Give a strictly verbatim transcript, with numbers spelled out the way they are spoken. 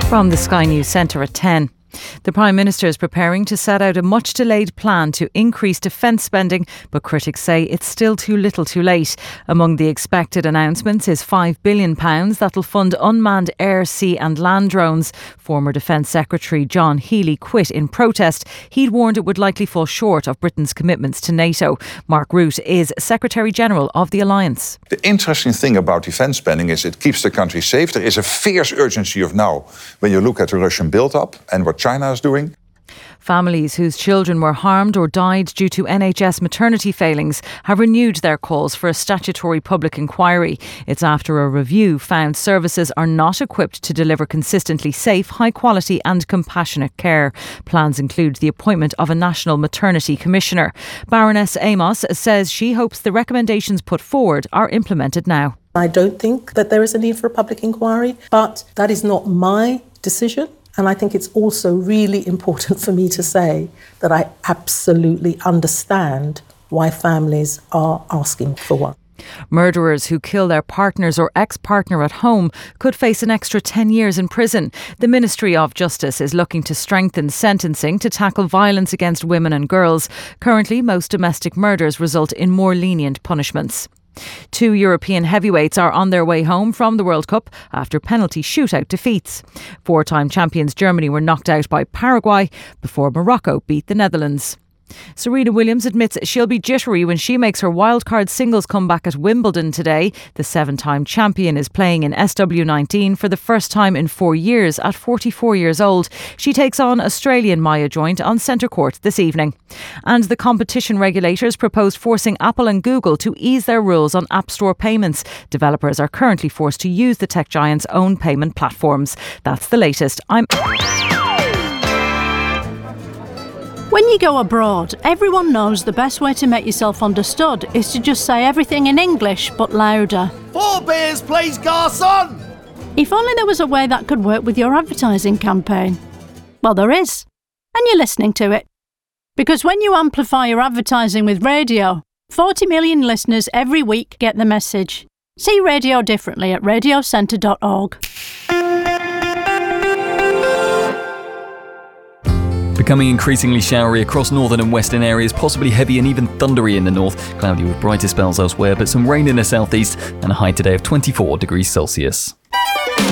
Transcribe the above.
From the Sky News Centre at ten. The Prime Minister is preparing to set out a much-delayed plan to increase defence spending, but critics say it's still too little too late. Among the expected announcements is five billion pounds that'll fund unmanned air, sea and land drones. Former Defence Secretary John Healey quit in protest. He'd warned it would likely fall short of Britain's commitments to NATO. Mark Root is Secretary-General of the Alliance. The interesting thing about defence spending is it keeps the country safe. There is a fierce urgency of now when you look at the Russian build-up and what China is doing. Families whose children were harmed or died due to N H S maternity failings have renewed their calls for a statutory public inquiry. It's after a review found services are not equipped to deliver consistently safe, high quality and compassionate care. Plans include the appointment of a National Maternity Commissioner. Baroness Amos says she hopes the recommendations put forward are implemented now. I don't think that there is a need for a public inquiry, but that is not my decision. And I think it's also really important for me to say that I absolutely understand why families are asking for one. Murderers who kill their partners or ex-partner at home could face an extra ten years in prison. The Ministry of Justice is looking to strengthen sentencing to tackle violence against women and girls. Currently, most domestic murders result in more lenient punishments. Two European heavyweights are on their way home from the World Cup after penalty shootout defeats. Four-time champions Germany were knocked out by Paraguay before Morocco beat the Netherlands. Serena Williams admits she'll be jittery when she makes her wildcard singles comeback at Wimbledon today. The seven-time champion is playing in S W nineteen for the first time in four years at forty-four years old. She takes on Australian Maya Joint on centre court this evening. And the competition regulators proposed forcing Apple and Google to ease their rules on App Store payments. Developers are currently forced to use the tech giants' own payment platforms. That's the latest. I'm... When you go abroad, everyone knows the best way to make yourself understood is to just say everything in English, but louder. Four beers, please, garçon! If only there was a way that could work with your advertising campaign. Well, there is. And you're listening to it. Because when you amplify your advertising with radio, forty million listeners every week get the message. See radio differently at radio centre dot org. Becoming increasingly showery across northern and western areas, possibly heavy and even thundery in the north. Cloudy with brighter spells elsewhere, but some rain in the southeast and a high today of twenty-four degrees Celsius.